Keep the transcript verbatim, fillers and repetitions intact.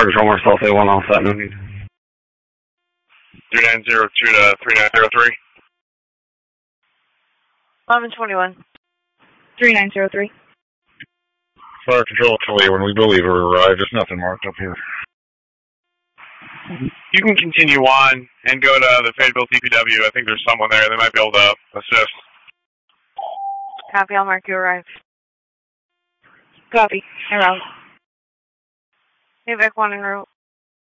Park Control, Marcel, say one off that, no need. three nine zero two to three nine zero three. eleven twenty-one. three nine zero three. Fire Control to when we believe we're arrived. There's nothing marked up here. You can continue on and go to the Fayetteville D P W. I think there's someone there. They might be able to assist. Copy, I'll mark you arrived. Copy, en route. Hey, back one en route.